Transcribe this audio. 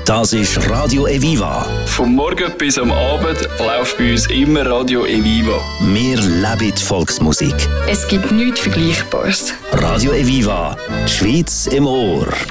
Das ist Radio Eviva. Vom Morgen bis am Abend läuft bei uns immer Radio Eviva. Wir leben die Volksmusik. Es gibt nichts Vergleichbares. Radio Eviva, die Schweiz im Ohr.